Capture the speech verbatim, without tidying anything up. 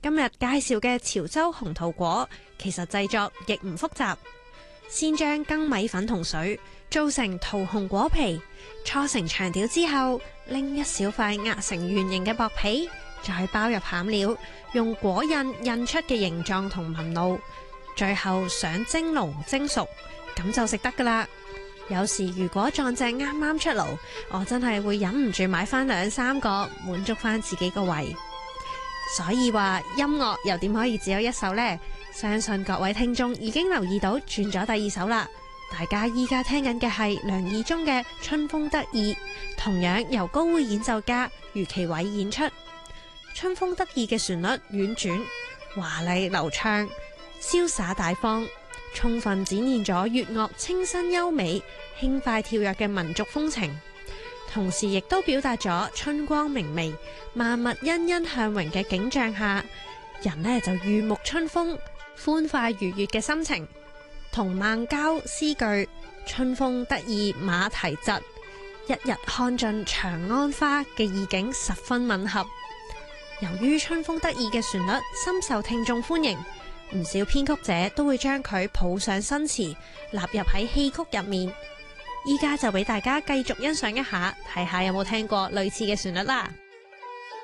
今日介紹嘅潮州紅桃果，其實製作亦唔複雜。先將粳米粉同水做成桃紅果皮，搓成長條之後，拎一小塊壓成圓形嘅薄皮，再包入餡料，用果印印出嘅形狀同紋路，最後上蒸籠蒸熟，咁就食得噶啦。有時如果撞正啱啱出爐，我真係會忍唔住買翻兩三個，滿足翻自己個胃。所以話音樂又點可以只有一首呢？相信各位聽眾已經留意到轉咗第二首啦。大家依家聽緊嘅係梁義忠嘅《春風得意》，同樣由高會演奏家余其偉演出。《春風得意》嘅旋律婉轉、華麗流暢、瀟灑大方，充分展現咗粵樂清新優美、輕快跳躍嘅民族風情。同時亦都表達咗春光明媚、萬物欣欣向榮嘅景象下，人呢就如沐春風、歡快愉悅嘅心情，同孟郊詩句春風得意馬蹄疾，一日看盡長安花嘅意境十分吻合。由於春風得意嘅旋律深受聽眾歡迎，唔少編曲者都會將佢譜上新詞，納入喺戲曲入面。依家就俾大家繼續欣賞一下，睇下有冇聽過類似嘅旋律啦。